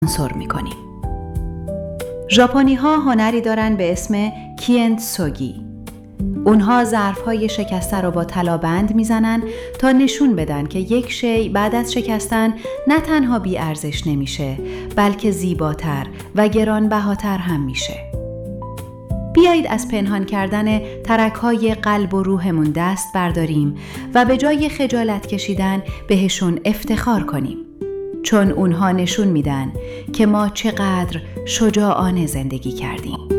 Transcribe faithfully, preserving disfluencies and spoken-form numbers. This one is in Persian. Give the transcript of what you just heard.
سانسور می‌کنیم. ژاپنی‌ها هنری دارن به اسم کینتسوگی. اونها ظرف‌های شکسته رو با طلا بند میزنن تا نشون بدن که یک شی بعد از شکستن نه تنها بی ارزش نمیشه، بلکه زیباتر و گرانبهاتر هم میشه. بیایید از پنهان کردن ترک‌های قلب و روحمون دست برداریم و به جای خجالت کشیدن بهشون افتخار کنیم، چون اونها نشون میدن که ما چقدر شجاعانه زندگی کردیم.